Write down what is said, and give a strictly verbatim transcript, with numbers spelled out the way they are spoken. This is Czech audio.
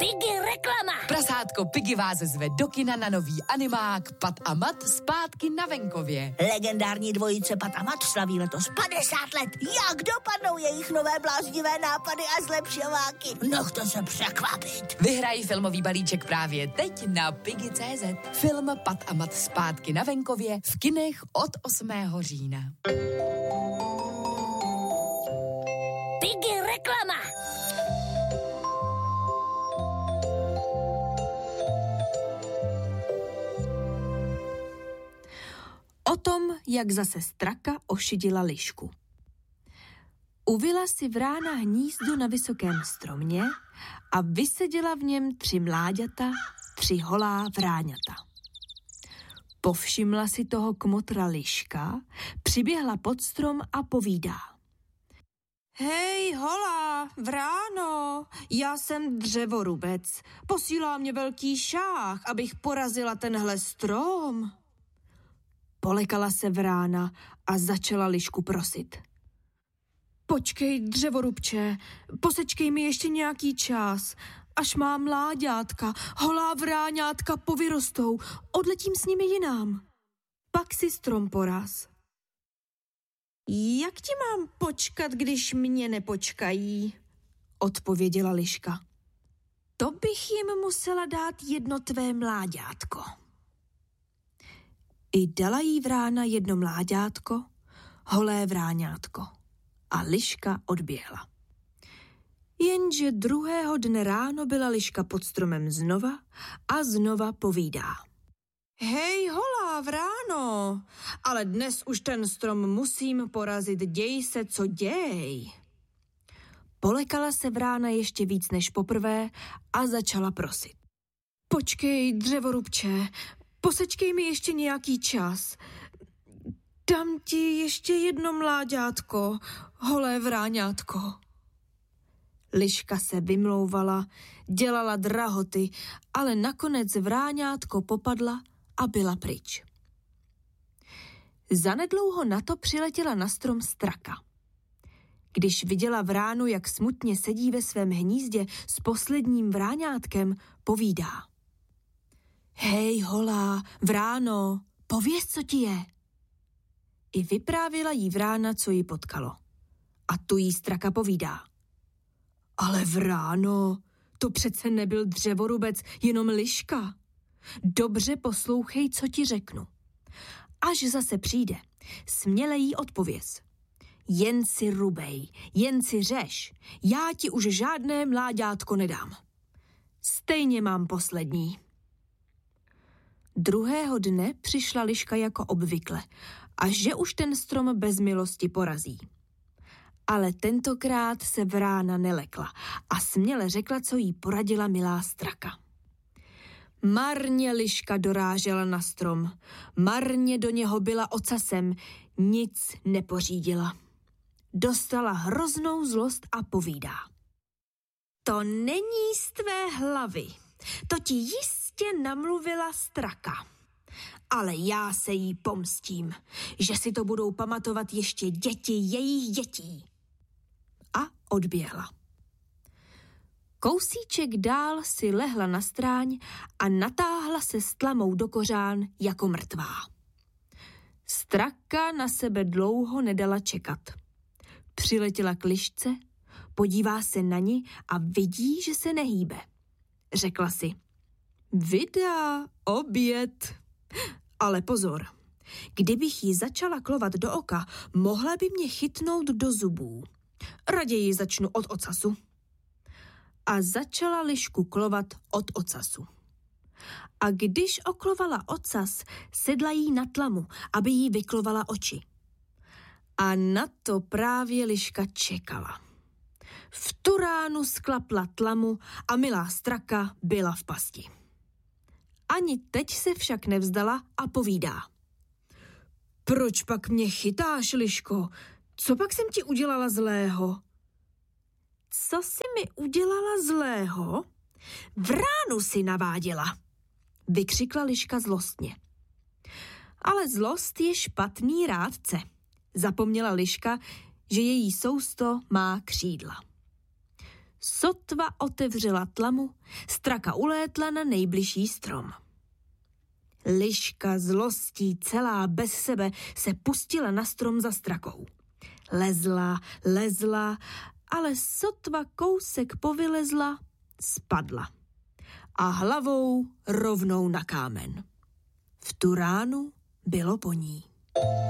Piggy reklama! Prasátko Piggy vás zve do kina na nový animák Pat a Mat zpátky na venkově. Legendární dvojice Pat a Mat slaví letos padesát let. Jak dopadnou jejich nové bláznivé nápady a zlepšováky? Nechte se překvapit. Vyhraj filmový balíček právě teď na Piggy tečka cé zet. Film Pat a Mat zpátky na venkově v kinech od osmého října. Piggy reklama! O tom, jak zase straka ošidila lišku. Uvila si vrána hnízdo na vysokém stromě a vyseděla v něm tři mláďata, tři holá vráňata. Povšimla si toho kmotra liška, přiběhla pod strom a povídá. Hej, holá, vráno, já jsem dřevorubec. Posílá mě velký šách, abych porazila tenhle strom. Polekala se vrána a začala lišku prosit. Počkej, dřevorubče, posečkej mi ještě nějaký čas. Až mám mláďátka, holá vráňátka povyrostou, odletím s nimi jinam. Pak si strom poraz. Jak ti mám počkat, když mě nepočkají? Odpověděla liška. To bych jim musela dát jedno tvé mláďátko. I dala jí vrána jedno mláďátko, holé vráňátko. A liška odběhla. Jenže druhého dne ráno byla liška pod stromem znova a znova povídá. Hej, holá, vráno, ale dnes už ten strom musím porazit, děj se, co děj. Polekala se vrána ještě víc než poprvé a začala prosit. Počkej, dřevorubče, posečkej mi ještě nějaký čas. Dám ti ještě jedno mláďátko, holé vráňátko. Liška se vymlouvala, dělala drahoty, ale nakonec vráňátko popadla a byla pryč. Zanedlouho na to přiletěla na strom straka. Když viděla vránu, jak smutně sedí ve svém hnízdě s posledním vráňátkem, povídá. Hej, holá, vráno, pověz, co ti je. I vyprávila jí vrána, co ji potkalo. A tu jí straka povídá. Ale vráno, to přece nebyl dřevorubec, jenom liška. Dobře poslouchej, co ti řeknu. Až zase přijde, směle jí odpověz. Jen si rubej, jen si řeš, já ti už žádné mláďátko nedám. Stejně mám poslední. Druhého dne přišla liška jako obvykle a že už ten strom bez milosti porazí. Ale tentokrát se vrána nelekla a směle řekla, co jí poradila milá straka. Marně liška dorážela na strom, marně do něho byla ocasem, nic nepořídila. Dostala hroznou zlost a povídá. To není z tvé hlavy, to ti jistě namluvila straka. Ale já se jí pomstím, že si to budou pamatovat ještě děti jejich dětí. A odběhla. Kousíček dál si lehla na stráň a natáhla se s tlamou do kořán jako mrtvá. Straka na sebe dlouho nedala čekat. Přiletěla k lišce, podívá se na ní a vidí, že se nehýbe. Řekla si, vydá, oběd. Ale pozor, kdybych ji začala klovat do oka, mohla by mě chytnout do zubů. Raději začnu od ocasu. A začala lišku klovat od ocasu. A když oklovala ocas, sedla jí na tlamu, aby jí vyklovala oči. A na to právě liška čekala. V tu ránu sklapla tlamu a milá straka byla v pasti. Ani teď se však nevzdala a povídá. Proč pak mě chytáš, liško? Co pak jsem ti udělala zlého? Co jsi mi udělala zlého? Vránu si naváděla, vykřikla liška zlostně. Ale zlost je špatný rádce. Zapomněla liška, že její sousto má křídla. Sotva otevřela tlamu, straka ulétla na nejbližší strom. Liška zlostí celá bez sebe se pustila na strom za strakou. Lezla, lezla, ale sotva kousek povylezla, spadla. A hlavou rovnou na kámen. V tu ránu bylo po ní.